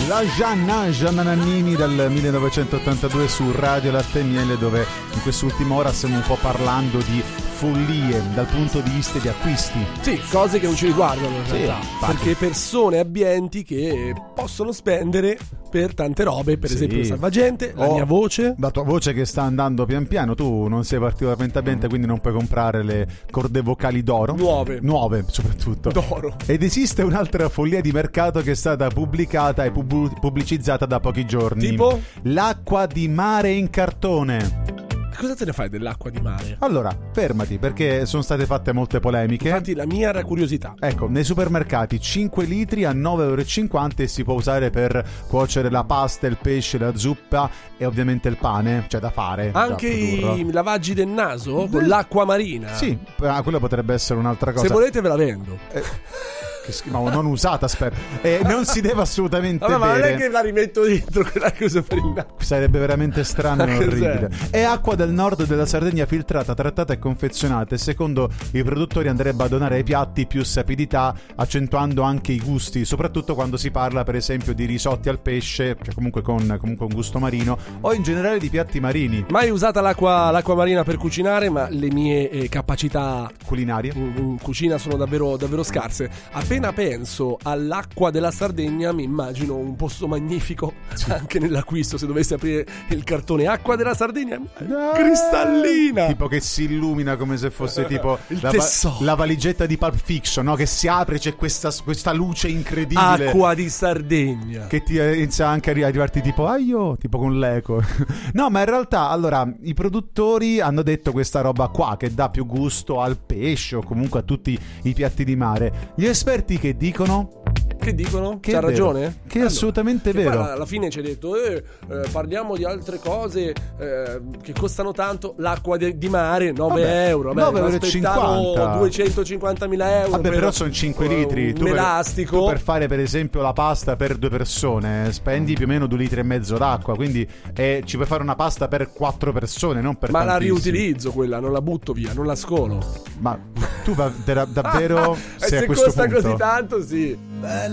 La Gianna Nannini dal 1982 su Radio Latte e Miele, dove in quest'ultima ora stiamo un po' parlando di follie dal punto di vista di acquisti. Sì, cose che non ci riguardano in realtà, infatti. perché persone abbienti che possono spendere per tante robe, per esempio il salvagente, la mia voce. La tua voce che sta andando pian piano, tu non sei particolarmente abbiente, quindi non puoi comprare le corde vocali d'oro. Nuove soprattutto. D'oro. Ed esiste un'altra follia di mercato che è stata pubblicata e pubblicizzata da pochi giorni. Tipo? L'acqua di mare in cartone. Cosa te ne fai dell'acqua di mare? Allora, fermati, perché sono state fatte molte polemiche. Infatti la mia era curiosità. Ecco, nei supermercati 5 litri a 9,50 € e si può usare per cuocere la pasta, il pesce, la zuppa e ovviamente il pane, cioè da fare. Anche i lavaggi del naso con l'acqua marina. Sì, quello potrebbe essere un'altra cosa. Se volete ve la vendo. Ma non usata, spero. Non si deve assolutamente ma non bere. è che la rimetto dentro quella che uso per il naso. Sarebbe veramente strano e Cos'è? orribile. È acqua del nord della Sardegna filtrata, trattata e confezionata, e secondo i produttori andrebbe a donare ai piatti più sapidità, accentuando anche i gusti, soprattutto quando si parla per esempio di risotti al pesce, cioè comunque con un gusto marino, o in generale di piatti marini. Mai usata l'acqua marina per cucinare, ma le mie capacità culinarie in cucina sono davvero scarse. Appena penso all'acqua della Sardegna mi immagino un posto magnifico, sì, anche nell'acquisto. Se dovessi aprire il cartone acqua della Sardegna, cristallina, tipo che si illumina come se fosse tipo la valigetta di Pulp Fiction, no? Che si apre, c'è questa luce incredibile, acqua di Sardegna, che ti inizia anche a arrivarti tipo tipo con l'eco. No, ma in realtà allora i produttori hanno detto questa roba qua che dà più gusto al pesce o comunque a tutti i piatti di mare. Gli esperti che dicono? Che dicono? Che c'ha è ragione? Che è assolutamente vero. Poi alla fine ci hai detto parliamo di altre cose che costano tanto. L'acqua di mare 9 euro. 9,50 €250.000. Vabbè, però sono 5 litri. Un elastico. Tu per fare per esempio la pasta per 2 persone spendi più o meno 2,5 litri d'acqua. Quindi ci puoi fare una pasta per 4 persone, non per tantissimi. La riutilizzo quella, non la butto via, non la scolo. Ma tu davvero sei a se questo costa punto? così tanto, sì.